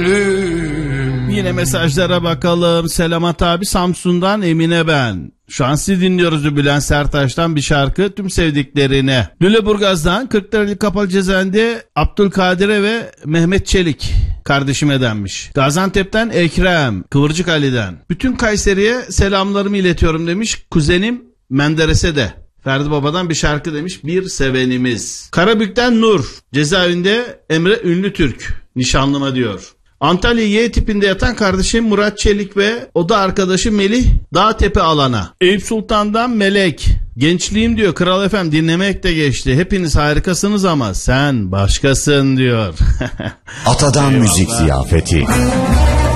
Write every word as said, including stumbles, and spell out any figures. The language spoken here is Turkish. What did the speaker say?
gönlüm. Yine mesajlara bakalım. Selamat abi, Samsun'dan Emine ben. Şu an sizi dinliyoruz. Bülent Sertaç'tan bir şarkı tüm sevdiklerine. Lüleburgaz'dan Kırklareli Kapalı Cezaevinde Abdülkadir'e ve Mehmet Çelik kardeşime denmiş. Gaziantep'ten Ekrem, Kıvırcık Ali'den. Bütün Kayseri'ye selamlarımı iletiyorum demiş. Kuzenim Menderes'e de. Ferdi Baba'dan bir şarkı demiş. Bir sevenimiz. Karabük'ten Nur, cezaevinde Emre Ünlü Türk, nişanlıma diyor. Antalya Y tipinde yatan kardeşim Murat Çelik ve oda arkadaşı Melih Dağtepe alana. Eyüp Sultan'dan Melek. Gençliğim diyor Kral F M dinlemek de geçti. Hepiniz harikasınız ama sen başkasın diyor. Atadan Müzik Ziyafeti.